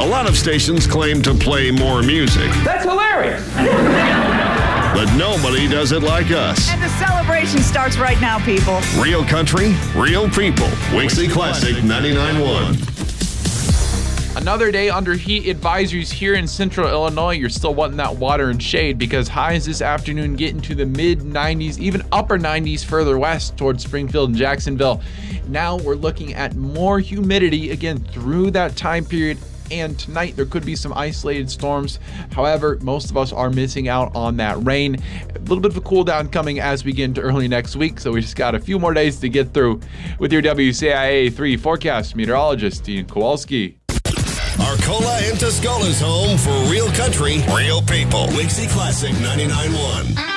A lot of stations claim to play more music. That's hilarious. But nobody does it like us. And the celebration starts right now, people. Real country, real people. Wixie Classic 99.1. Another day under heat advisories here in central Illinois. You're still wanting that water and shade because highs this afternoon get into the mid 90s, even upper 90s further west towards Springfield and Jacksonville. Now we're looking at more humidity again through that time period. And tonight there could be some isolated storms. However, most of us are missing out on that rain. A little bit of a cool down coming as we get into early next week. So we just got a few more days to get through with your WCIA 3 forecast meteorologist, Dean Kowalski. Arcola and Tuscola's home for real country, real people. Wixie Classic 99.1.